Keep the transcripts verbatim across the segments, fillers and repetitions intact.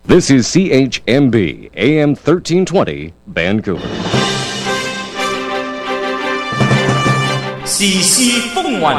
This is C H M B A M thirteen twenty Vancouver。 時事風雲，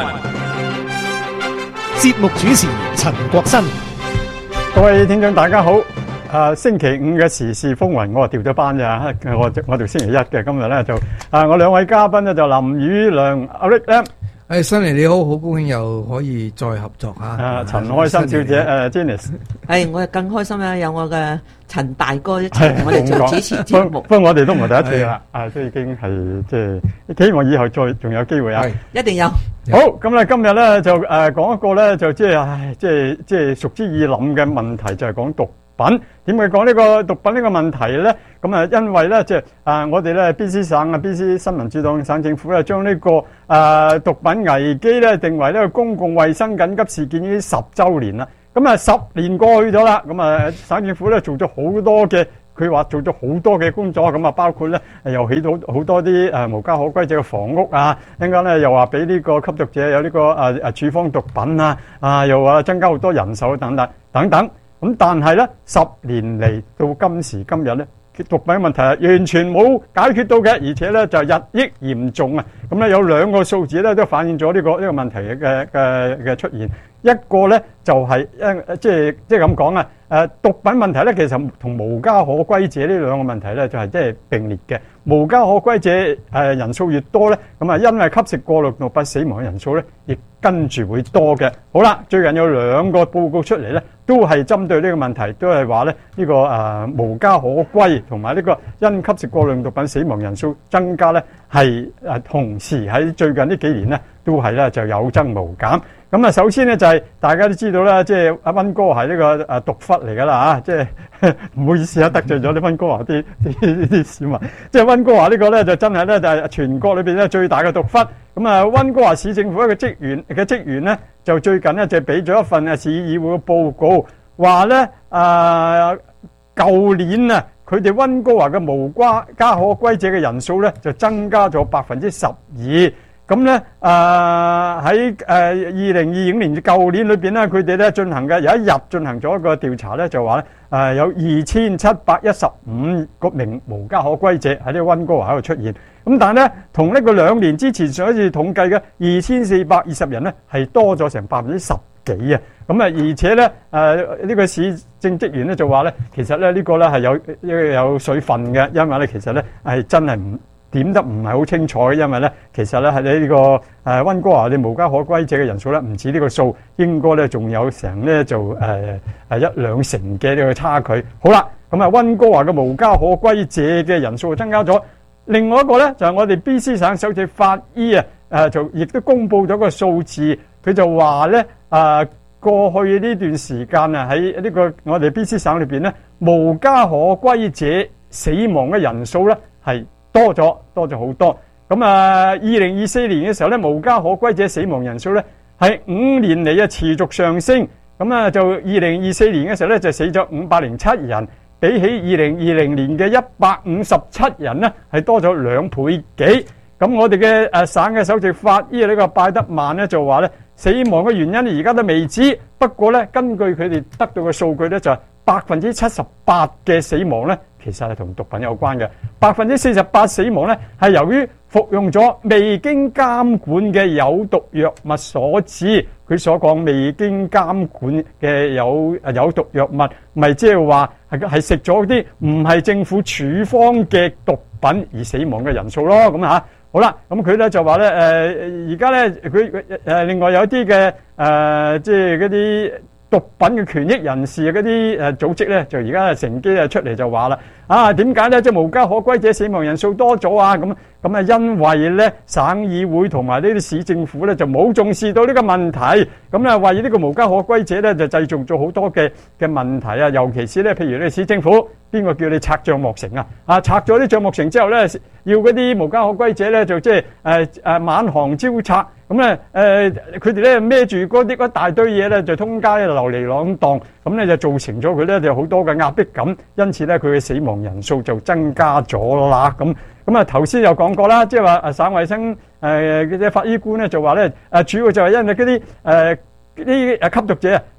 節目主持陳國新。 各位聽眾大家好。啊，星期五嘅時事風雲，我係調咗班咋，我我條星期一嘅，今日咧就啊，我兩位嘉賓咧就林宇亮阿 Rick 咧。 誒，新嚟你好，好高興又可以再合作嚇。 啊，陳開心小姐，誒 Janice。 係，我係更開心啦，有我嘅陳大哥一齊同我哋做主持節目。 不過我哋都唔係第一次啦，啊，都已經係即係希望以後再仲有機會啊。 一定有。 好，咁咧今日咧就誒講一個咧就即係唉，即係即係熟之易諗嘅問題，就係講毒品。點解講呢個毒品呢個問題咧？咁啊，因為咧即係啊，我哋咧 B C 省啊 B C 新民主黨省政府咧將呢個誒毒品危機咧定為呢個公共衛生緊急事件已經十週年啦。咁啊十年過去咗啦，咁啊省政府咧做咗好多嘅，佢話做咗好多嘅工作，咁啊包括咧又起到好多啲誒無家可歸者嘅房屋啊，一陣間咧又話俾呢個吸毒者有呢個誒誒處方毒品啊，啊又話增加好多人手等等等等。咁但係咧十年嚟到今時今日咧，毒品問題係完全冇解決到嘅，而且咧就日益嚴重啊！咁咧有兩個數字咧都反映咗呢個呢個問題嘅嘅嘅出現。一個咧就係一即係即係咁講啊！誒毒品問題咧其實同無家可歸者呢兩個問題咧就係即係並列嘅。無家可歸者誒人數越多咧，咁啊因為吸食過量毒品死亡嘅人數咧，亦跟住會多嘅。好啦，最近有兩個報告出嚟咧，都係針對呢個問題，都係話咧呢個誒無家可歸同埋呢個因吸食過量毒品死亡人數增加咧，係誒同時喺最近呢幾年咧都係咧就有增無減。咁啊，首先咧就係大家都知道啦，即係阿溫哥華係呢個誒毒窟嚟㗎啦嚇，即係唔好意思啊，得罪咗啲溫哥華啲啲啲市民。即係溫哥華呢個咧就真係咧就係全國裏邊咧最大嘅毒窟。咁啊，溫哥華市政府一個職員嘅職員咧就最近咧就俾咗一份啊市議會嘅報告，話咧誒舊年啊佢哋溫哥華嘅無家家可歸者嘅人數咧就增加咗百分之十二。咁咧，誒喺誒二零二五年舊年裏邊咧，佢哋咧進行嘅有一日進行咗一個調查咧，就話咧誒有二千七百一十五個名無家可歸者喺呢個溫哥華喺度出現。咁但係咧，同呢個兩年之前上一次統計嘅二千四百二十人咧，係多咗成百分之十幾啊！咁啊，而且咧誒呢個市政職員咧就話咧，其實咧呢個咧係有有水分嘅，因為咧其實咧係真係唔點得唔係好清楚嘅，因為咧其實咧喺呢個誒溫哥華啲無家可歸者嘅人數咧唔止呢個數，應該咧仲有成咧就誒誒一兩成嘅呢個差距。好啦，咁啊溫哥華嘅無家可歸者嘅人數增加咗。另外一個咧就係我哋 B C 省首席法醫啊誒就亦都公布咗個數字，佢就話咧誒過去呢段時間啊喺呢個我哋 B C 省裏邊咧無家可歸者死亡嘅人數咧係多咗，多咗好多。咁啊，二零二四年嘅時候咧，無家可歸者死亡人數咧係五年嚟啊持續上升。咁啊，就二零二四年嘅時候咧就死咗五百零七人，比起二零二零年嘅一百五十七人咧係多咗兩倍幾。咁我哋嘅誒省嘅首席法醫呢個拜德曼咧就話咧，死亡嘅原因而家都未知。不過咧，根據佢哋得到嘅數據咧，就係百分之七十八嘅死亡咧，其實係同毒品有關嘅。百分之四十八死亡咧係由於服用咗未經監管嘅有毒藥物所致。佢所講未經監管嘅有誒有毒藥物，咪即係話係係食咗啲唔係政府處方嘅毒品而死亡嘅人數咯。咁嚇。好啦，咁佢咧就話咧，誒而家咧佢誒另外有一啲嘅誒，即係嗰啲毒品嘅權益人士嗰啲誒組織咧，就而家乘機啊出嚟就話啦，啊點解咧即係無家可歸者死亡人數多咗啊？咁咁啊，因為咧省議會同埋呢啲市政府咧就冇重視到呢個問題，咁咧為呢個無家可歸者咧就製造咗好多嘅嘅問題啊，尤其是咧譬如你市政府。邊個叫你拆帳幕城啊？啊，拆咗啲帳幕城之後咧，要嗰啲無家可歸者咧，就即係誒誒滿行招拆，咁咧誒佢哋咧孭住嗰啲一大堆嘢咧，就通街流離浪蕩，咁咧就造成咗佢咧就好多嘅壓迫感，因此咧佢嘅死亡人數就增加咗啦。咁咁啊頭先有講過啦，即係話誒省衞生誒嗰啲法醫官咧就話咧誒主要就係因為嗰啲誒啲誒吸毒者啊。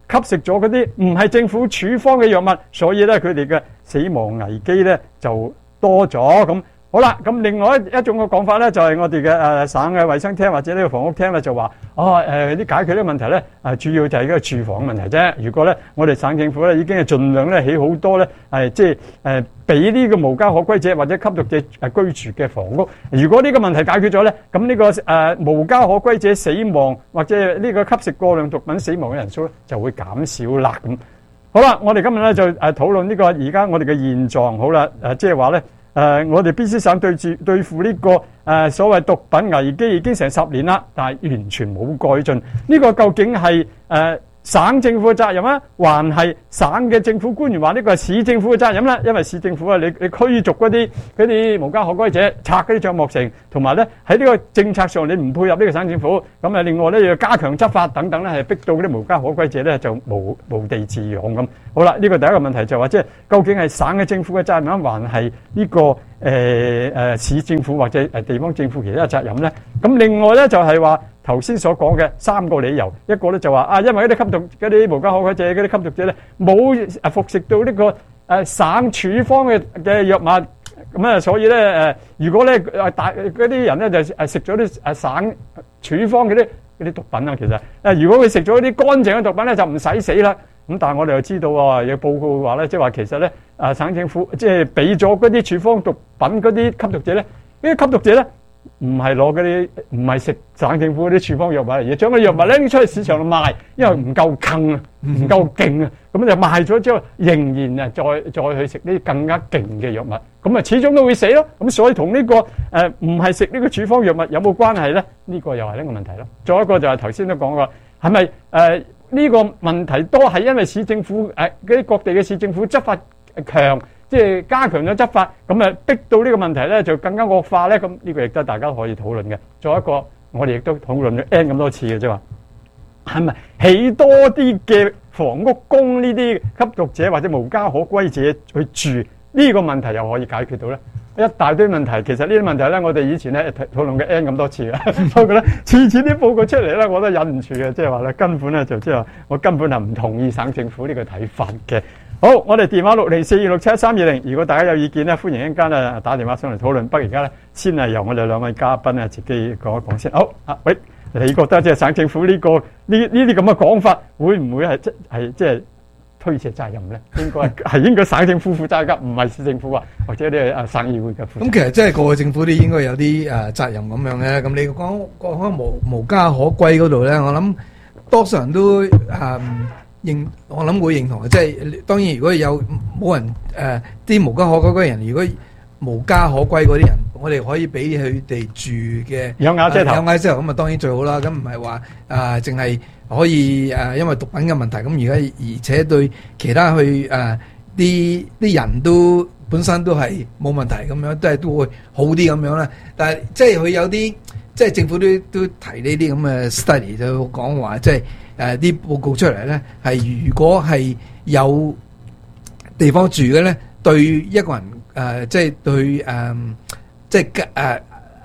吸食咗嗰啲唔係政府處方嘅藥物，所以咧佢哋嘅死亡危機咧就多咗咁。好啦，咁另外一一種嘅講法咧，就係、是、我哋嘅誒省嘅衛生廳或者呢個房屋廳咧，就話哦誒啲解決呢個問題咧，誒主要就係嗰個住房問題啫。如果咧我哋省政府咧已經係盡量咧起好多咧誒即係誒俾呢個無家可歸者或者吸毒者誒居住嘅房屋。如果呢個問題解決咗咧，咁呢、這個誒、呃、無家可歸者死亡或者呢個吸食過量毒品死亡嘅人數咧就會減少啦。咁好啦，我哋今日咧就誒討論呢個而家我哋嘅現狀。好啦，誒即係話咧。誒、呃，我哋 B C 省對住對付呢、這個誒、呃、所謂毒品危機已經成十年啦，但係完全冇改進。呢、這個究竟係誒、呃、省政府嘅責任啊，還係省嘅政府官員話呢個係市政府嘅責任咧？因為市政府啊，你你驅逐嗰啲嗰啲無家可歸者，拆嗰啲帳幕城，同埋咧喺呢個政策上你唔配合呢個省政府，咁啊另外咧要加強執法等等咧，係逼到嗰啲無家可歸者咧就無無地自容咁。好啦，呢、這個第一個問題就話即係究竟係省嘅政府嘅責任，還係呢、這個誒誒、呃、市政府或者誒地方政府其他嘅責任咧？咁另外咧就係話頭先所講嘅三個理由，一個咧就話啊，因為嗰啲吸毒嗰啲無家可歸者嗰啲吸毒者咧冇誒服食到呢、這個誒、呃、省處方嘅嘅藥物，咁啊所以咧誒、呃，如果咧誒大嗰啲人咧就誒食咗啲誒省處方嗰啲嗰啲毒品啊，其實誒、呃、如果佢食咗啲乾淨嘅毒品咧就唔使死啦。咁但係我哋又知道喎，有報告話咧，即係話其實咧，啊省政府即係俾咗嗰啲處方毒品嗰啲吸毒者咧，呢啲吸毒者咧唔係攞嗰啲，唔係食省政府嗰啲處方藥物嚟嘅，將嗰啲藥物咧拎出去市場度賣，因為唔夠勁啊，唔夠勁啊，咁就賣咗之後，仍然啊再再去食呢啲更加勁嘅藥物，咁啊始終都會死咯。咁所以同呢個誒唔係食呢個處方藥物有冇關係咧？呢個又係呢個問題咯。再一個就係頭先都講過，係咪誒？呢個問題都係因為市政府誒嗰啲各地嘅市政府執法強，即係加強咗執法，咁啊逼到呢個問題咧就更加惡化咧。咁呢個亦都大家可以討論嘅。再一個，我哋亦都討論咗 N 咁多次嘅啫嘛，係咪起多啲嘅房屋供呢啲吸毒者或者無家可歸者去住？呢個問題又可以解決到咧？一大堆問題，其實呢啲問題咧，我哋以前咧討論嘅 N 咁多次嘅，不過咧次次啲報告出嚟咧，我都忍唔住嘅，即係話咧根本咧就即係話我根本係唔同意省政府呢個睇法嘅。好，我哋電話六零四二六七一三二零，如果大家有意見咧，歡迎一陣間咧打電話上嚟討論。不過而家咧先係由我哋兩位嘉賓咧自己講一講先。好啊，喂，你覺得即係省政府呢、呢個呢呢啲咁嘅講法，會唔會係即係即係？推卸責任咧，應該係應該省政府負責㗎，唔係市政府啊，或者啲誒省議會嘅負責。 咁其實即係個個政府都應該有啲誒責任咁樣嘅。咁你講講開無無家可歸嗰度咧，我諗多數人都誒認，我諗會認同嘅。即係當然，如果有冇人誒啲無家可歸嗰啲人，如果無家可歸嗰啲人，我哋可以俾佢哋住嘅有瓦遮頭， 有瓦遮頭咁啊，當然最好啦。咁唔係話誒淨係。可以誒、呃，因為毒品嘅問題，咁而家而且對其他去誒啲啲人都本身都係冇問題咁樣，都係都會好啲咁樣啦。但係即係佢有啲，即係政府都都提呢啲咁嘅 study 就講話，即係誒啲報告出嚟咧，係如果係有地方住嘅咧，對一個人誒、呃，即係對誒、呃，即係誒、呃、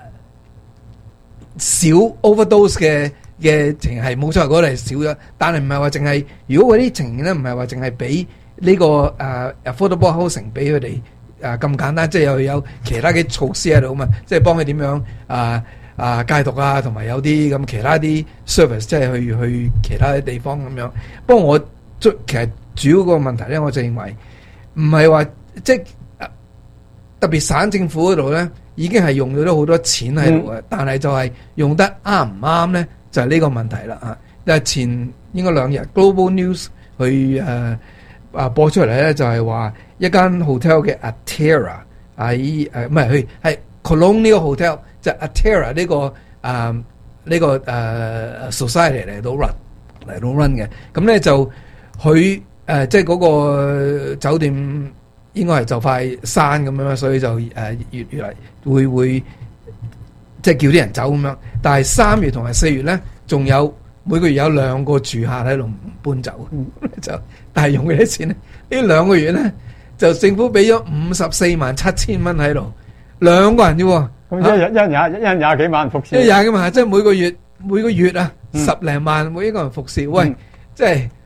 少 overdose 嘅。嘅情係冇錯，嗰度係少咗，但係唔係話淨係，如果嗰啲情形咧唔係話淨係俾呢個誒、uh, affordable housing 俾佢哋誒咁簡單，即係有有其他嘅措施喺度啊嘛，即係幫佢點樣啊啊戒毒啊，同埋有啲咁其他啲 service，即係去去其他啲地方咁樣。不過我最其實主要個問題咧，我就認為唔係話即係特別省政府嗰度咧，已經係用咗好多錢喺度嘅，嗯、但係就係用得啱唔啱咧？就係呢個問題啦啊！因為前應該兩日 Global News 去誒啊播出嚟咧，就係話一間 hotel 嘅 Atera 喺誒唔係佢係 Colonial Hotel，就 Atera 呢個啊呢個誒 society 嚟到 run 嚟到 run 嘅。咁咧就佢誒即係嗰個酒店應該係就快閂咁樣，所以就誒越越嚟會會。即係叫啲人走咁樣，但係三月同埋四月咧，仲有每個月有兩個住客喺度搬走，就但係用幾多錢咧？呢兩個月咧，就政府俾咗五十四萬七千蚊喺度，兩個人啫喎， 咁一日一人廿一人廿幾萬服侍， 一廿幾萬，即係每個月每個月啊十零萬每一個人服侍，喂，即係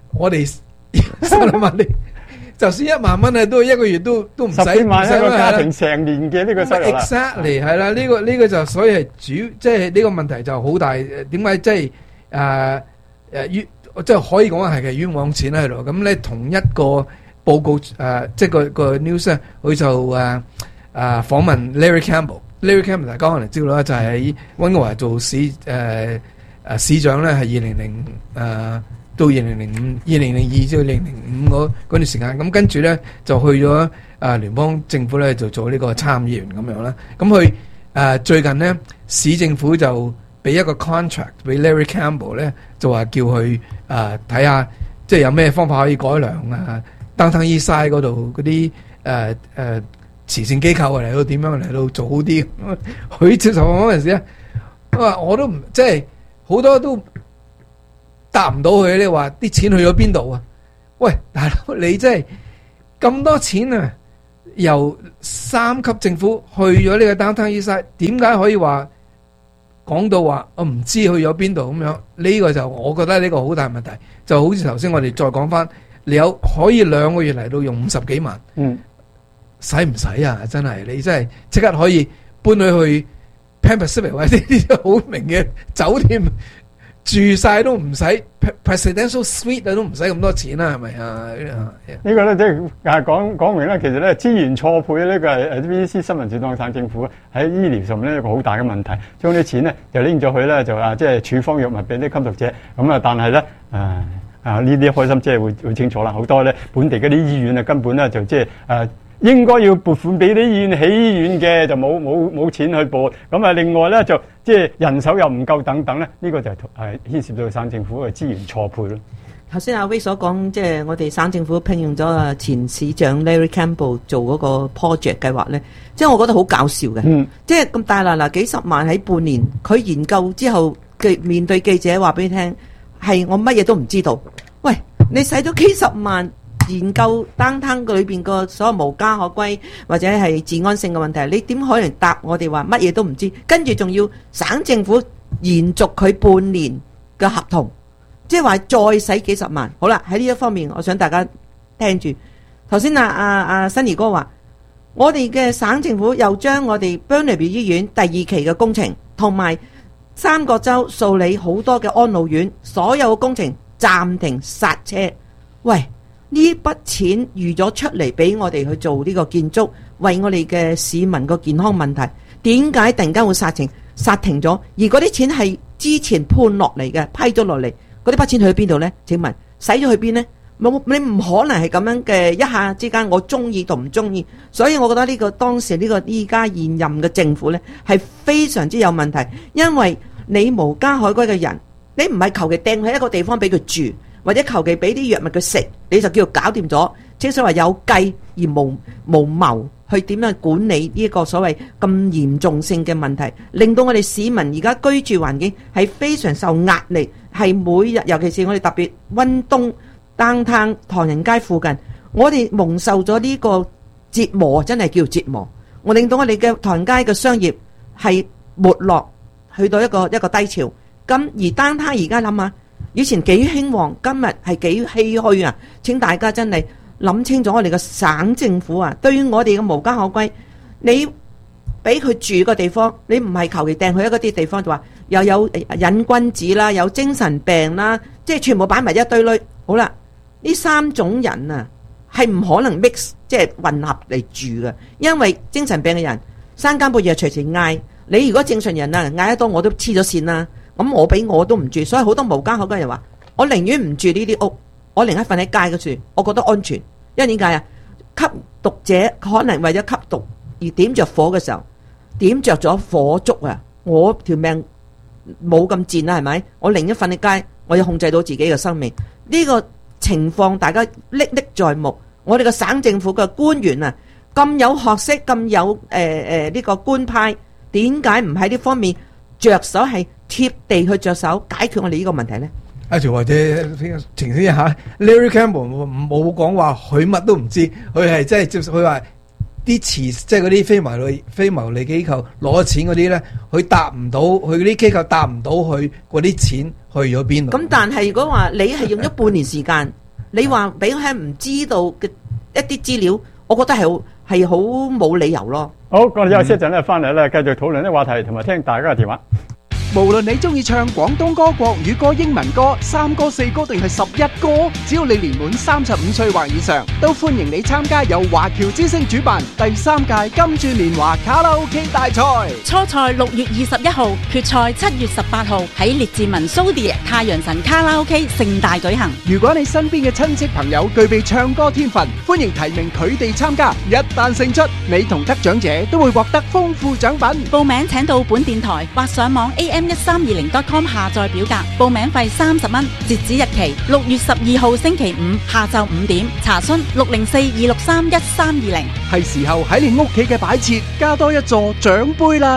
我哋心諗下你，就算一萬蚊啊，都一個月都都唔使十幾萬一個家庭唔使成年嘅呢個收入啦。 exactly 係啦，呢個呢個就所以係主，即係呢個問題就好大。點解即係誒誒冤，即係可以講係嘅冤枉錢喺度。咁咧同一個報告誒，即係個個 news 咧，佢就誒誒訪問 Larry Campbell。Larry Campbell 大家可能知道啦，就係喺溫哥華做市誒誒市長咧，係二零零誒。到二零零五、二零零二至二零零五嗰嗰段時間，咁跟住咧就去咗啊聯邦政府咧就做呢個參議員咁樣啦。咁佢誒最近咧市政府就俾一個 contract 俾 Larry Campbell 咧，就話叫佢誒睇下，即係有咩方法可以改良啊 Downtown Eastside 嗰度嗰啲誒誒慈善機構嚟到點樣嚟到做好啲。佢接受訪嗰陣時咧，我話我都唔即係好多都答唔到佢，你話啲錢去咗邊度啊？喂，大佬你真係咁多錢啊！由三級政府去咗呢個 Downtown Eastside，點解可以話講到話我唔知去咗邊度咁樣？呢個就我覺得呢個好大問題。就好似頭先我哋再講翻，你有可以兩個月嚟到用五十幾萬， 嗯， 使唔使啊？真係你真係即刻可以搬佢去 Pan Pacific 或者呢啲好名嘅酒店。住晒都唔使 presidential suite 啊，都唔使咁多錢啦，係咪啊？ 呢個咧即係誒講講明咧，其實咧資源錯配呢個係誒 B B C 新聞處當省政府喺醫療上面咧一個好大嘅問題，將啲錢咧就拎咗去咧就啊即係處方藥物俾啲吸毒者，咁啊但係咧誒啊呢啲開心即係會會清楚啦，好多咧本地嗰啲醫院啊根本咧就即係誒。應該要撥款俾啲醫院起醫院嘅，就冇冇冇錢去撥。咁啊，另外咧就即係人手又唔夠等等咧，呢、這個就係係牽涉到省政府嘅資源錯配咯。 頭先阿威所講，即係我哋省政府聘用咗啊前市長 Larry Campbell 做嗰個 project 計劃咧，即係我覺得好搞笑嘅。嗯，即係咁大嗱嗱幾十萬喺半年，佢研究之後嘅面對記者話俾你聽，係我乜嘢都唔知道。喂，你使咗幾十萬？研究 downtown 裏邊個所有無家可歸或者係治安性嘅問題，你點可能答我哋話乜嘢都唔知？跟住仲要省政府延續佢半年嘅合同，即係話再使幾十萬。好啦，喺呢一方面，我想大家聽住。頭先啊啊啊新兒哥話，我哋嘅省政府又將我哋 Burnaby 醫院第二期嘅工程同埋三角洲素里好多嘅安老院所有嘅工程暫停剎車。喂！呢筆錢預咗出嚟俾我哋去做呢個建築，為我哋嘅市民個健康問題，點解突然間會剎停剎停咗？而嗰啲錢係之前判落嚟嘅，批咗落嚟，嗰啲筆錢去邊度呢？請問使咗去邊呢？冇，你唔可能係咁樣嘅一下之間，我中意同唔中意。所以我覺得呢個當時呢個依家現任嘅政府呢，係非常之有問題，因為你無家可歸嘅人，你唔係求其掟喺一個地方俾佢住。或者求其俾啲藥物佢食，你就叫做搞掂咗。即係所謂有計而無無謀去點樣管理呢一個所謂咁嚴重性嘅問題，令到我哋市民而家居住環境係非常受壓力，係每日尤其是我哋特別溫東 downtown 唐人街附近，我哋蒙受咗呢個折磨，真係叫折磨。我令到我哋嘅唐人街嘅商業係沒落，去到一個一個低潮。咁而 downtown 而家諗下。以前幾興旺，今日係幾唏噓啊！請大家真係諗清楚，我哋嘅省政府啊，對於我哋嘅無家可歸，你俾佢住個地方，你唔係求其掟去一啲地方就話又有癮君子啦，有精神病啦，即係全部擺埋一堆堆。好啦，呢三種人啊，係唔可能 mix 即係混合嚟住嘅，因為精神病嘅人三更半夜隨時嗌，你如果正常人啊嗌得多，我都黐咗線啦。咁我俾我都唔住，所以好多無家可歸人話，我寧願唔住呢啲屋，我寧願瞓喺街嗰處，我覺得安全。因為點解啊？吸毒者可能為咗吸毒而點着火嘅時候，點着咗火燭啊！我條命冇咁賤啦，係咪？我寧願瞓喺街，我要控制到自己嘅生命。呢個情況大家歷歷在目。我哋嘅省政府嘅官員啊，咁有學識，咁有誒誒呢個官派，點解唔喺呢方面着手係？貼地去着手解決我哋呢個問題呢？ 阿條或者澄清一下 ，Larry Campbell 冇講話佢乜都唔知，佢係真係接受佢話啲慈即係嗰啲非牟利非牟利機構攞錢嗰啲咧，佢答唔到，佢嗰啲機構答唔到佢嗰啲錢去咗邊度。 咁但係如果話你係用咗半年時間，你話俾我聽唔知道嘅一啲資料，我覺得係好係好冇理由咯。 好，我哋休息一陣咧，翻嚟咧繼續討論啲話題，同埋聽大家嘅電話。 無論你中意唱廣東歌、國語歌、英文歌、三歌、四歌定係十一歌，只要你年滿三十五歲或以上，都歡迎你參加由華僑之聲主辦第三屆金鑽年華卡拉 OK 大賽。 初賽六月二十一號，決賽七月十八號喺列治文蘇迪太陽神卡拉 OK 盛大舉行。 如果你身邊嘅親戚朋友具備唱歌天分，歡迎提名佢哋參加。一旦勝出，你同得獎者都會獲得豐富獎品。 報名請到本電台或上網 A M 一三二零 dot com 下載表格，報名費三十蚊，截止日期六月十二號星期五下晝五點，查詢六零四二六三一三二零。 係時候喺你屋企嘅擺設加多一座獎杯啦。